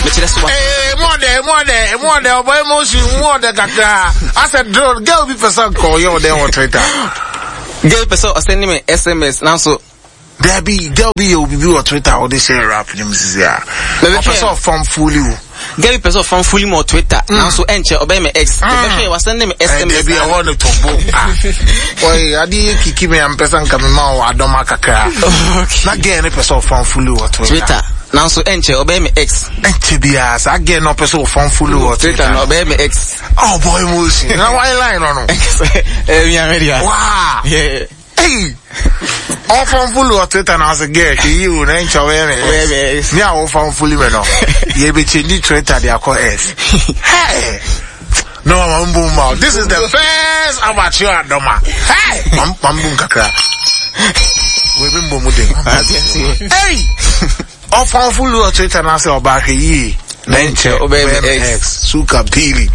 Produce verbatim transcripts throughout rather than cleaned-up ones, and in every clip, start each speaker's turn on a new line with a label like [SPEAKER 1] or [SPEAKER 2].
[SPEAKER 1] Eh, more there, more there, more there. Boy, motion, more there. I said, girl, be person call you there on Twitter.
[SPEAKER 2] Girl, person send me S M S now so.
[SPEAKER 1] There be, there be, you be on Twitter or they share rap in Missus Yeah. The person from fully.
[SPEAKER 2] Girl, person from fully more Twitter now so enter obey me X. The person was sending me S M S.
[SPEAKER 1] There be a one to book. Boy, I did keep me and person coming out. I don't make a crack. Not get any person from fully or Twitter.
[SPEAKER 2] Now so enter obey me X.
[SPEAKER 1] Enter be as I get no person from fully or
[SPEAKER 2] Twitter. No obey me X.
[SPEAKER 1] Oh boy, motion. Now why line on?
[SPEAKER 2] Eh, we are ready.
[SPEAKER 1] Wow.
[SPEAKER 2] Yeah.
[SPEAKER 1] Hey. All from fully or Twitter now say get you na enter obey me. Me all from fully me no. You be change Twitter they are call S. Hey. No, I'm boom out. This is the first amateur at Doma. Hey, I'm boom kakra. We been boom with Hey, off on full of Twitter and I say about a ye. Nature, obey me X, Suka Pili.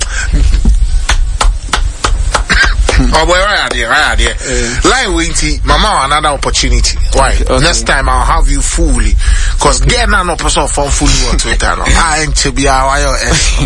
[SPEAKER 1] Oh, boy, right there, right there. Line Winty, Mama, another opportunity. Why? Next time I'll have you fully. Cause get none of us from fully on Twitter. I ain't to be our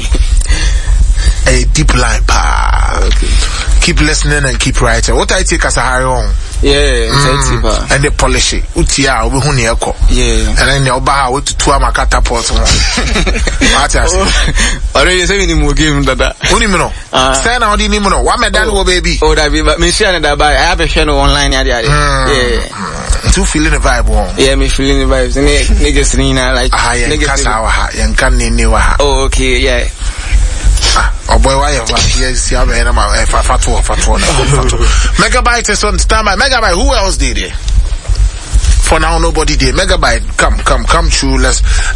[SPEAKER 1] a deep line pa. Okay. Keep listening and keep writing. What I take as a high on?
[SPEAKER 2] Yeah, mm.
[SPEAKER 1] And they polish it. Utia, we huni eko.
[SPEAKER 2] Yeah.
[SPEAKER 1] And then your bar with two ama catapult. What I say?
[SPEAKER 2] Already say me mo game dada.
[SPEAKER 1] Uni me no. Say na odi ni mo no. Wa me dan wo baby.
[SPEAKER 2] Oh, that be but me share that buy. I have a channel online ya there. Yeah.
[SPEAKER 1] Two feeling the vibe on.
[SPEAKER 2] Yeah, me feeling the vibes. Niggas nina like.
[SPEAKER 1] Ah, niggas wa ha. Yen kan ni ni wa ha.
[SPEAKER 2] Oh, okay, yeah.
[SPEAKER 1] Oh boy, why you yes, you have a fatu fatu. Megabyte is on standby. Megabyte, who else did it? For now, nobody did. Megabyte, come, come, come through. Let's